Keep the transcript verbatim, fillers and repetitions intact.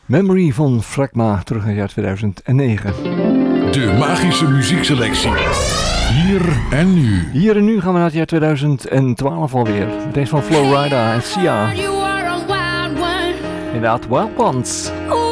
Memory van Fragma, terug naar het jaar tweeduizend negen. De magische muziekselectie. Hier en nu. Hier en nu gaan we naar het jaar tweeduizend twaalf alweer. Deze van Flo Rida en Sia. Inderdaad, Wild Ones.